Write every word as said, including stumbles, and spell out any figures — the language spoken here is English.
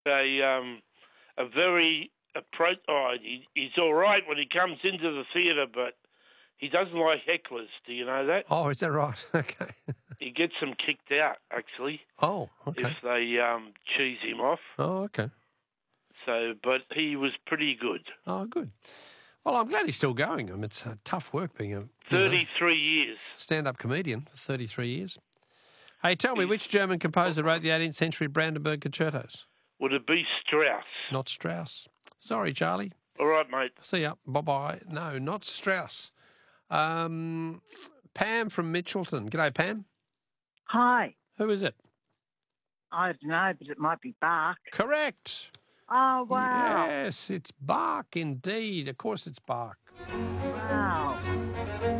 a um, a very approach. Oh, he, he's all right when he comes into the theatre, but he doesn't like hecklers. Do you know that? Oh, is that right? Okay. He gets them kicked out, actually. Oh, okay. If they um, cheese him off. Oh, okay. So, but he was pretty good. Oh, good. Well, I'm glad he's still going. I mean, it's uh, tough work being a thirty-three know, years stand-up comedian for thirty-three years. Hey, tell me, which German composer wrote the eighteenth century Brandenburg concertos? Would it be Strauss? Not Strauss. Sorry, Charlie. All right, mate. See ya. Bye-bye. No, not Strauss. Um, Pam from Mitchelton. G'day, Pam. Hi. Who is it? I don't know, but it might be Bach. Correct. Oh, wow. Yes, it's Bach indeed. Of course it's Bach.